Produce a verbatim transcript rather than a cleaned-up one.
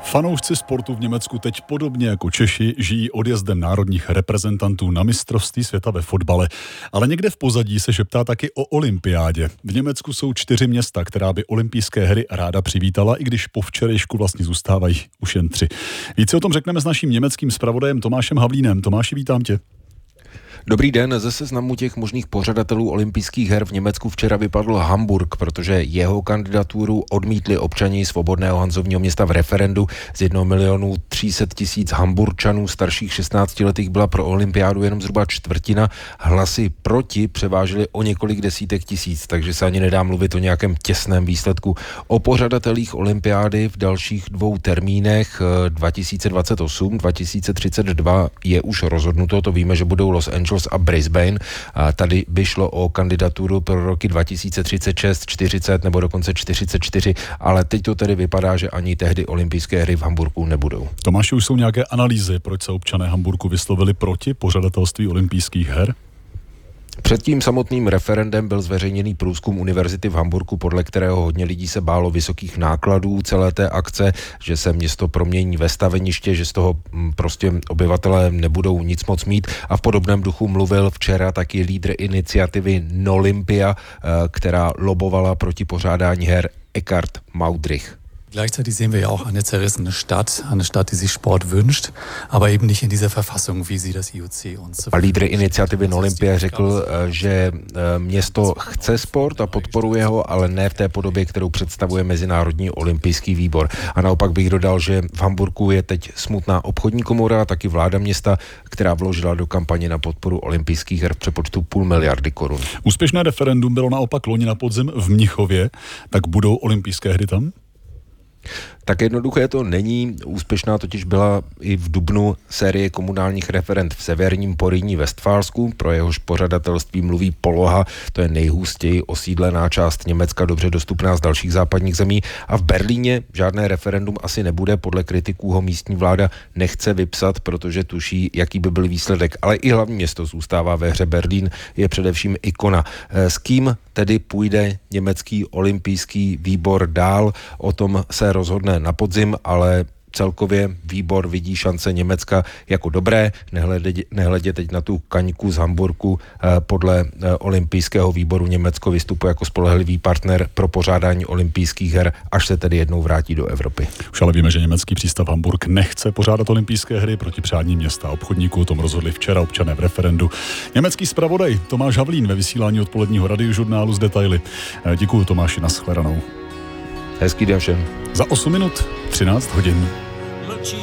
Fanoušci sportu v Německu teď podobně jako Češi žijí odjezdem národních reprezentantů na mistrovství světa ve fotbale. Ale někde v pozadí se šeptá taky o olympiádě. V Německu jsou čtyři města, která by olympijské hry ráda přivítala, i když po včerejšku vlastně zůstávají už jen tři. Více o tom řekneme s naším německým zpravodajem Tomášem Havlínem. Tomáši, vítám tě. Dobrý den, ze seznamu těch možných pořadatelů olympijských her v Německu včera vypadl Hamburk, protože jeho kandidaturu odmítli občani svobodného Hanzovního města v referendu. Z jednoho milionu tři sta tisíc Hamburčanů starších šestnácti letých byla pro olympiádu jenom zhruba čtvrtina. Hlasy proti převážily o několik desítek tisíc, takže se ani nedá mluvit o nějakém těsném výsledku. O pořadatelích olympiády v dalších dvou termínech dva tisíce dvacet osm dva tisíce třicet dva je už rozhodnuto, to víme, že budou Los Angeles a Brisbane. A tady by šlo o kandidaturu pro roky dva tisíce třicet šest, čtyřicet nebo dokonce čtyřicet čtyři, ale teď to tedy vypadá, že ani tehdy olympijské hry v Hamburku nebudou. Tomáši, už jsou nějaké analýzy, proč se občané Hamburku vyslovili proti pořadatelství olympijských her? Před tím samotným referendem byl zveřejněný průzkum univerzity v Hamburku, podle kterého hodně lidí se bálo vysokých nákladů celé té akce, že se město promění ve staveniště, že z toho prostě obyvatelé nebudou nic moc mít, a v podobném duchu mluvil včera taky lídr iniciativy Nolympia, která lobovala proti pořádání her, Eckhard Maudrich. Gleichzeitig sehen wir ja auch eine zerrissene Stadt, eine Stadt, die sich Sport wünscht, aber eben nicht in dieser Verfassung, wie sie das I O C uns. A lídr iniciativy Nolympia řekl, že město chce sport a podporuje ho, ale ne v té podobě, kterou představuje Mezinárodní olympijský výbor. A naopak bych dodal, že v Hamburku je teď smutná obchodní komora a taky vláda města, která vložila do kampaně na podporu olympijských her v přepočtu půl miliardy korun. Úspěšné referendum bylo naopak loni na podzim v Mnichově, tak budou olympijské hry tam? Tak jednoduché to není. Úspěšná totiž byla i v dubnu série komunálních referend v severním Porýní Vestfálsku. Pro jehož pořadatelství mluví Poloha, to je nejhustěji osídlená část Německa, dobře dostupná z dalších západních zemí. A v Berlíně žádné referendum asi nebude, podle kritiků ho místní vláda nechce vypsat, protože tuší, jaký by byl výsledek. Ale i hlavní město zůstává ve hře. Berlín je především ikona. S kým tedy půjde německý olympijský výbor dál, o tom se rozhodne na podzim, ale celkově výbor vidí šance Německa jako dobré, nehledě, nehledě teď na tu kaňku z Hamburku. Podle olympijského výboru Německo vystupuje jako spolehlivý partner pro pořádání olympijských her, až se tedy jednou vrátí do Evropy. Už ale víme, že německý přístav Hamburg nechce pořádat olympijské hry. Proti přání města a obchodníků o tom rozhodli včera občané v referendu. Německý zpravodaj Tomáš Havlín ve vysílání odpoledního radiožurnálu z Detaily. Děkuju, Tomáši, nashledanou. Hezký den všem. Za osm minut třináct hodin.